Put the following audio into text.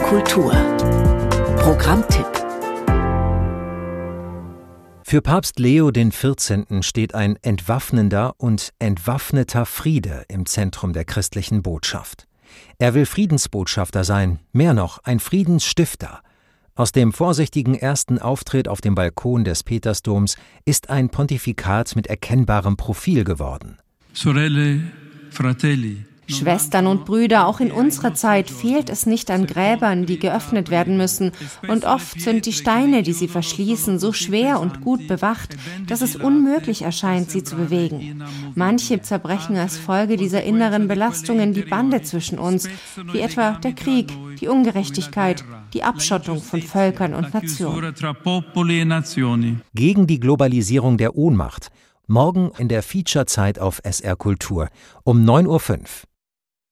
Kultur Programmtipp. Für Papst Leo XIV. Steht ein entwaffnender und entwaffneter Friede im Zentrum der christlichen Botschaft. Er will Friedensbotschafter sein, mehr noch, ein Friedensstifter. Aus dem vorsichtigen ersten Auftritt auf dem Balkon des Petersdoms ist ein Pontifikat mit erkennbarem Profil geworden. Sorelle, fratelli. Schwestern und Brüder, auch in unserer Zeit fehlt es nicht an Gräbern, die geöffnet werden müssen. Und oft sind die Steine, die sie verschließen, so schwer und gut bewacht, dass es unmöglich erscheint, sie zu bewegen. Manche zerbrechen als Folge dieser inneren Belastungen die Bande zwischen uns, wie etwa der Krieg, die Ungerechtigkeit, die Abschottung von Völkern und Nationen. Gegen die Globalisierung der Ohnmacht. Morgen in der Feature-Zeit auf SR Kultur um 9:05 Uhr.